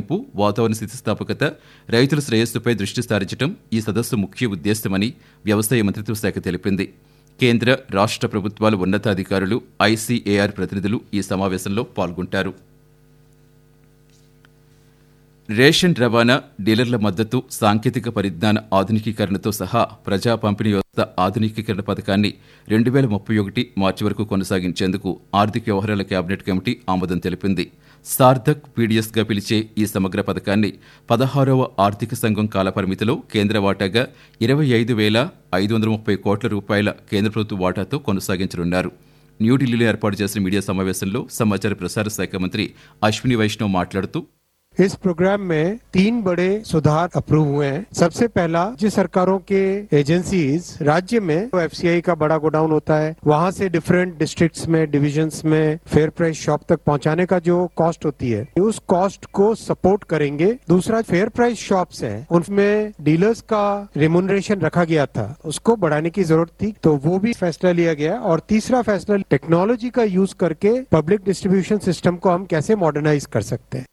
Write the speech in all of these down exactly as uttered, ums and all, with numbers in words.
పొదుపు వాతావరణ స్థితిస్థాపకత రైతుల శ్రేయస్సుపై దృష్టి సారించడం ఈ సదస్సు ముఖ్య ఉద్దేశమని వ్యవసాయ మంత్రిత్వ శాఖ తెలిపింది. కేంద్ర రాష్ట్ర ప్రభుత్వాల ఉన్నతాధికారులు ఐసీఏఆర్ ప్రతినిధులు ఈ సమావేశంలో పాల్గొంటారు. రేషన్ రవాణా, డీలర్ల మద్దతు, సాంకేతిక పరిజ్ఞాన ఆధునికీకరణతో సహా ప్రజా పంపిణీ వ్యవస్థ ఆధునికీకరణ పథకాన్ని రెండు వేల ముప్పై ఒకటి మార్చి వరకు కొనసాగించేందుకు ఆర్థిక వ్యవహారాల కేబినెట్ కమిటీ ఆమోదం తెలిపింది. సార్థక్ పీడీఎస్గా పిలిచే ఈ సమగ్ర పథకాన్ని పదహారవ ఆర్థిక సంఘం కాలపరిమితిలో కేంద్ర వాటాగా ఇరవై ఐదు వేల ఐదు వందల ముప్పై కోట్ల రూపాయల కేంద్ర ప్రభుత్వ వాటాతో కొనసాగించనున్నారు. న్యూఢిల్లీలో ఏర్పాటు చేసిన మీడియా సమావేశంలో సమాచార ప్రసార శాఖ మంత్రి అశ్విని వైష్ణవ్ మాట్లాడుతూ इस प्रोग्राम में तीन बड़े सुधार अप्रूव हुए हैं. सबसे पहला, राज्य सरकारों के एजेंसीज राज्य में एफसीआई का बड़ा गोडाउन होता है, वहां से डिफरेंट डिस्ट्रिक्ट्स में, डिविजन्स में फेयर प्राइस शॉप तक पहुंचाने का जो कॉस्ट होती है, उस कॉस्ट को सपोर्ट करेंगे. दूसरा, फेयर प्राइस शॉप्स हैं, उनमें डीलर्स का रेम्यूनरेशन रखा गया था, उसको बढ़ाने की जरूरत थी, तो वो भी फैसला लिया गया. और तीसरा फैसला, टेक्नोलॉजी का यूज करके पब्लिक डिस्ट्रीब्यूशन सिस्टम को हम कैसे मॉडर्नाइज कर सकते हैं.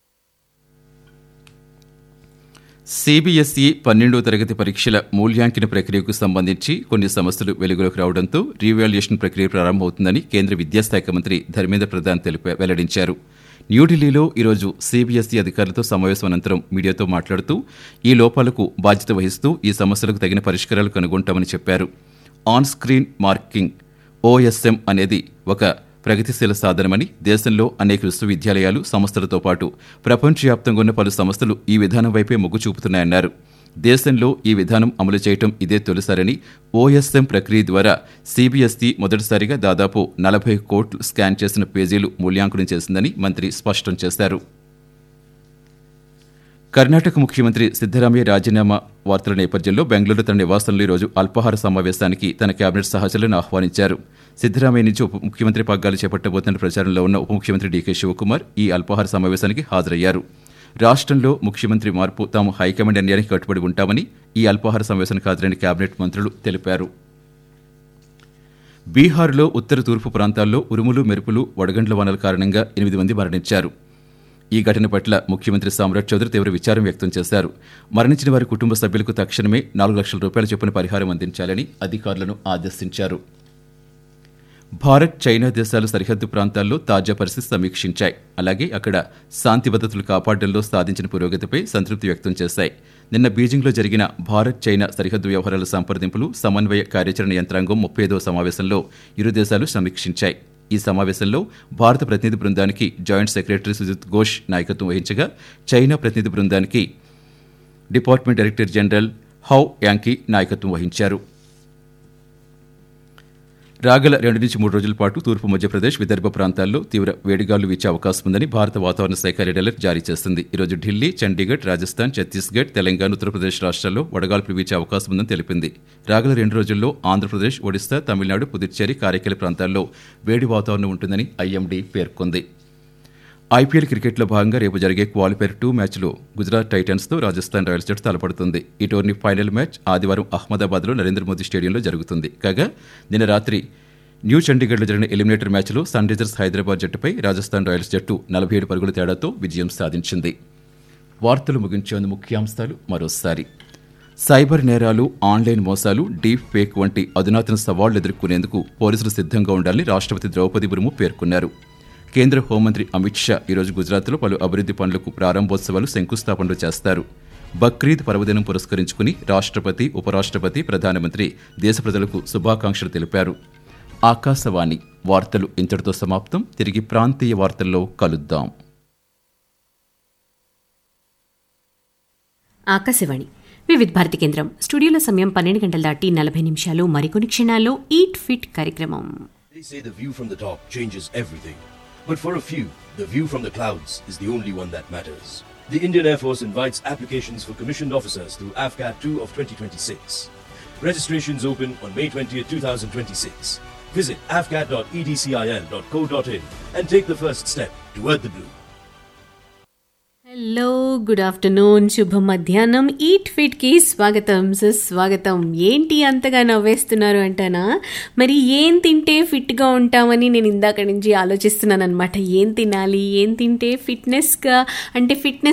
సీబీఎస్ఈ పన్నెండవ తరగతి పరీక్షల మూల్యాంకన ప్రక్రియకు సంబంధించి కొన్ని సమస్యలు వెలుగులోకి రావడంతో రీవాల్యుయేషన్ ప్రక్రియ ప్రారంభమవుతుందని కేంద్ర విద్యాశాఖ మంత్రి ధర్మేంద్ర ప్రధాన్ తెలిపా వెల్లడించారు. న్యూఢిల్లీలో ఈరోజు సీబీఎస్ఈ అధికారులతో సమావేశం అనంతరం మీడియాతో మాట్లాడుతూ ఈ లోపాలకు బాధ్యత వహిస్తూ ఈ సమస్యలకు తగిన పరిష్కారాలు కనుగొంటామని చెప్పారు. ఆన్ స్క్రీన్ మార్కింగ్ ఓఎస్ఎం అనేది ఒక ప్రగతిశీల సాధనమని, దేశంలో అనేక విశ్వవిద్యాలయాలు, సంస్థలతో పాటు ప్రపంచవ్యాప్తంగా ఉన్న పలు సంస్థలు ఈ విధానం వైపే మొగ్గు చూపుతున్నాయన్నారు. దేశంలో ఈ విధానం అమలు చేయడం ఇదే తొలిసారని, ఓఎస్ఎం ప్రక్రియ ద్వారా సీబీఎస్ఈ మొదటిసారిగా దాదాపు నలభై కోట్లు స్కాన్ చేసిన పేజీలు మూల్యాంకనం చేసిందని మంత్రి స్పష్టం చేశారు. కర్ణాటక ముఖ్యమంత్రి సిద్దరామయ్య రాజీనామా వార్తల నేపథ్యంలో బెంగళూరు తన నివాసంలో ఈరోజు అల్పాహార సమావేశానికి తన కేబినెట్ సహచరులను ఆహ్వానించారు. సిద్దరామయ్య నుంచి ఉప ముఖ్యమంత్రి పగ్గాలు చేపట్టబోతున్న ప్రచారంలో ఉన్న ఉప ముఖ్యమంత్రి డీకే శివకుమార్ ఈ అల్పాహార సమావేశానికి హాజరయ్యారు. రాష్ట్రంలో ముఖ్యమంత్రి మార్పు తాము హైకమాండ్ నిర్ణయానికి కట్టుబడి ఉంటామని ఈ అల్పాహార సమావేశానికి హాజరైన కేబినెట్ మంత్రులు తెలిపారు. బీహార్లో ఉత్తర తూర్పు ప్రాంతాల్లో ఉరుములు, మెరుపులు, వడగండ్ల వానల కారణంగా ఎనిమిది మంది మరణించారు. ఈ ఘటన పట్ల ముఖ్యమంత్రి సామ్రాట్ చౌదరి తీవ్ర విచారం వ్యక్తం చేశారు. మరణించిన వారి కుటుంబ సభ్యులకు తక్షణమే నాలుగు లక్షల రూపాయల చొప్పున పరిహారం అందించాలని అధికారులను ఆదేశించారు. భారత్, చైనా దేశాలు సరిహద్దు ప్రాంతాల్లో తాజా పరిస్థితి సమీక్షించాయి. అలాగే అక్కడ శాంతి భద్రతలు కాపాడడంలో సాధించిన పురోగతిపై సంతృప్తి వ్యక్తం చేశాయి. నిన్న బీజింగ్లో జరిగిన భారత్, చైనా సరిహద్దు వ్యవహారాల సంప్రదింపులు సమన్వయ కార్యాచరణ యంత్రాంగం ముప్పై ఐదవ సమావేశంలో ఇరు దేశాలు సమీక్షించాయి. ఈ సమావేశంలో భారత ప్రతినిధి బృందానికి జాయింట్ సెక్రటరీ సుజిత్ ఘోష్ నాయకత్వం వహించగా, చైనా ప్రతినిధి బృందానికి department director general how Yankee నాయకత్వం వహించారు. రాగల రెండు నుంచి మూడు రోజుల పాటు తూర్పు మధ్యప్రదేశ్, విదర్భ ప్రాంతాల్లో తీవ్ర వేడిగాలు వీచే అవకాశం ఉందని భారత వాతావరణ శాఖ రెడ్ అలర్ట్ జారీ చేస్తుంది. ఈరోజు ఢిల్లీ, చండీగఢ్, రాజస్థాన్, ఛత్తీస్గఢ్, తెలంగాణ, ఉత్తరప్రదేశ్ రాష్ట్రాల్లో వడగాల్పులు వీచే అవకాశం ఉందని తెలిపింది. రాగల రెండు రోజుల్లో ఆంధ్రప్రదేశ్, ఒడిశా, తమిళనాడు, పుదుచ్చేరి, కారైకాల ప్రాంతాల్లో వేడి వాతావరణం ఉంటుందని ఐఎండీ పేర్కొంది. ఐపీఎల్ క్రికెట్లో భాగంగా రేపు జరిగే క్వాలిఫైర్ టూ మ్యాచ్లో గుజరాత్ టైటన్స్తో రాజస్థాన్ రాయల్స్ జట్టు తలపడుతుంది. ఈ టోర్నీ ఫైనల్ మ్యాచ్ ఆదివారం అహ్మదాబాద్లో నరేంద్ర మోదీ స్టేడియంలో జరుగుతుంది. కాగా నిన్న రాత్రి న్యూ చండీగఢ్లో జరిగిన ఎలిమినేటర్ మ్యాచ్లో sun Risers Hyderabad జట్టుపై Rajasthan Royals జట్టు నలభై ఏడు పరుగుల తేడాతో విజయం సాధించింది. వార్తలు ముగించేందుకు ముఖ్యాంశాలు మరోసారి. సైబర్ నేరాలు, ఆన్లైన్ మోసాలు, డీప్ ఫేక్ వంటి అధునాతన సవాళ్లు ఎదుర్కొనేందుకు పోలీసులు సిద్ధంగా ఉండాలని రాష్ట్రపతి ద్రౌపది ముర్ము పేర్కొన్నారు. కేంద్ర హోంమంత్రి అమిత్ షా ఈరోజు గుజరాత్లో పలు అభివృద్ధి పనులకు ప్రారంభోత్సవాలు, శంకుస్థాపనలు చేస్తారు. బక్రీద్ పర్వదినం పురస్కరించుకుని రాష్ట్రపతి, ఉపరాష్ట్రపతి, ప్రధానమంత్రి దేశ ప్రజలకు శుభాకాంక్షలు తెలిపారు. ఆకాశవాణి వార్తలు ఇంతటితో సమాప్తం. తిరిగి ప్రాంతీయ వార్తల్లో కలుద్దాం. ఆకాశవాణి వివిధ భారతి కేంద్రం స్టూడియోలో సమయం పన్నెండు గంటల దాటి నలభై నిమిషాలు. మరికొన్ని క్షణాల్లో ఈట్ ఫిట్ కార్యక్రమం. They say the view from the top changes everything. But for a few, the view from the clouds is the only one that matters. The Indian Air Force invites applications for commissioned officers through A F C A T two of twenty twenty-six. Registrations open on May twentieth, twenty twenty-six. Visit a f c a t dot e d c i l dot co dot in and take the first step toward the blue. Hello, good afternoon, శుభ మధ్యాహ్నం. Eat ఫిట్కి స్వాగతం, సుస్వాగతం. ఏంటి అంతగా నవ్వేస్తున్నారు అంటానా? మరి ఏం తింటే ఫిట్గా ఉంటామని నేను ఇందాక నుంచి ఆలోచిస్తున్నాను అనమాట. ఏం తినాలి, ఏం తింటే ఫిట్నెస్గా అంటే ఫిట్నెస్